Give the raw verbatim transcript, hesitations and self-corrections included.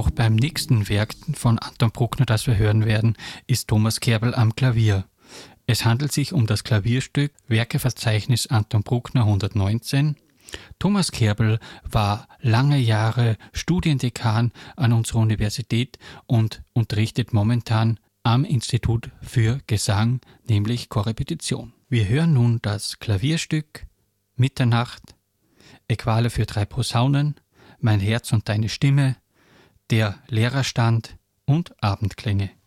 Auch beim nächsten Werk von Anton Bruckner, das wir hören werden, ist Thomas Kerbel am Klavier. Es handelt sich um das Klavierstück Werkeverzeichnis Anton Bruckner hundertneunzehn. Thomas Kerbel war lange Jahre Studiendekan an unserer Universität und unterrichtet momentan am Institut für Gesang, nämlich Korrepetition. Wir hören nun das Klavierstück Mitternacht, Äquale für drei Posaunen, Mein Herz und deine Stimme, Der Lehrerstand und Abendklänge.